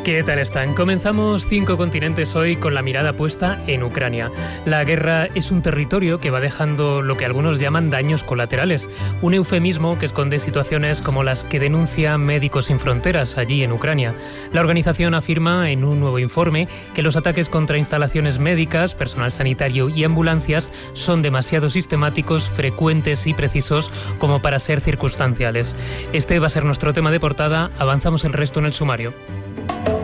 ¿Qué tal están? Comenzamos 5 continentes hoy con la mirada puesta en Ucrania. La guerra es un territorio que va dejando lo que algunos llaman daños colaterales, un eufemismo que esconde situaciones como las que denuncia Médicos Sin Fronteras allí en Ucrania. La organización afirma en un nuevo informe que los ataques contra instalaciones médicas, personal sanitario y ambulancias son demasiado sistemáticos, frecuentes y precisos como para ser circunstanciales. Este va a ser nuestro tema de portada. Avanzamos el resto en el sumario.